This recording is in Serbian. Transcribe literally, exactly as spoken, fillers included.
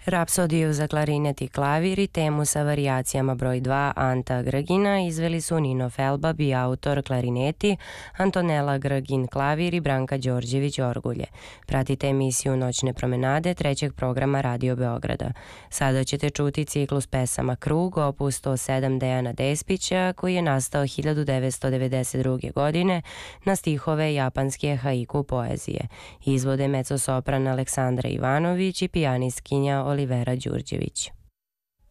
Rapsodiju za klarinet i klavir i temu sa varijacijama broj dva Anta Grgina izveli su Nino Felbab i autor klarineti, Antonela Grgin klavir i Branka Đorđević orgulje. Pratite emisiju Noćne promenade trećeg programa Radio Beograda. Sada ćete čuti ciklus pesama Krug, opus sto sedam Dejana Despića, koji je nastao hiljadu devetsto devedeset druge. godine na stihove japanske haiku poezije. Izvode mecosopran Aleksandra Ivanović i pijanistkinja Olivera Đurđević.